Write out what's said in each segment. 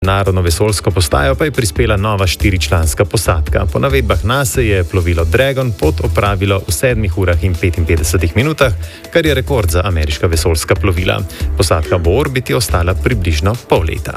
Mednarodno vesoljsko postajo pa je prispela nova 4-članska posadka. Po navedbah NASA je plovilo Dragon pot opravilo v 7 urah in 55 minutah, kar je rekord za ameriška vesoljska plovila. Posadka bo v orbiti ostala približno pol leta.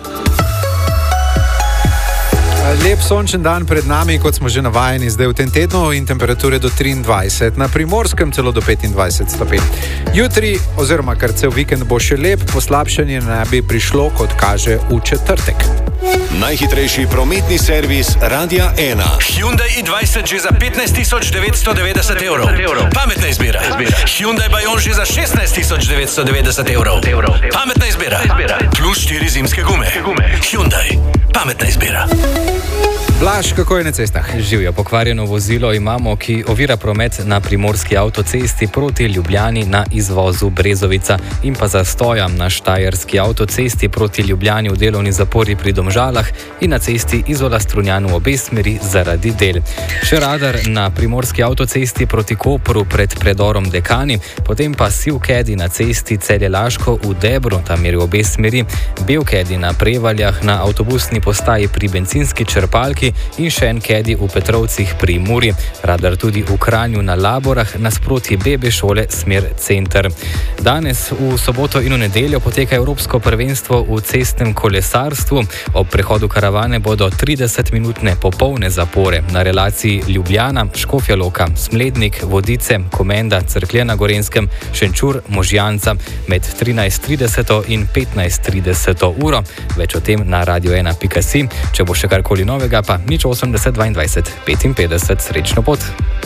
Lep sončen dan pred nami, kot smo že navajeni zdaj v tem tednu, in temperature do 23, na Primorskem celo do 25 stopinj. Jutri, oziroma kar cel vikend bo še lep, poslabšanje ne bi prišlo, kot kaže, v četrtek. Najhitrejši prometni servis Radia 1. Hyundai i20 že za 15.990 evrov. Pametna izbira. Hyundai Bayon že za 16.990 evrov. Pametna izbira. Plus 4 zimske gume. Hyundai. Pametna izbira. Blaž, kako je na cestah? Živjo, pokvarjeno vozilo imamo, ki ovira promet na primorski avtocesti proti Ljubljani na izvozu Brezovica in pa zastoja na štajerski avtocesti proti Ljubljani v delovni zapori pri Domžalah in na cesti Izola-Strunjan v obe smeri zaradi del. Še radar na primorski avtocesti proti Kopru pred predorom Dekani, potem pa sivkedi na cesti Celje-Laško v Debru, tam je v obe smeri, belkedi na Prevaljah na avtobusni postaji pri bencinski črpalki in še en kedi v Petrovcih pri Muri. Radar tudi v Kranju na Laborah nasproti Bebe šole smer center. Danes v soboto in v nedeljo poteka Evropsko prvenstvo v cestnem kolesarstvu. Ob prehodu karavane bodo 30-minutne popolne zapore na relaciji Ljubljana, Škofja Loka, Smlednik, Vodice, Komenda, Cerklje na Gorenjskem, Šenčur, Možjanca med 13.30 in 15.30 uro. Več o tem na radio1.si. Če bo še karkoli novega, pa nič 80 22 55. Srečno pot!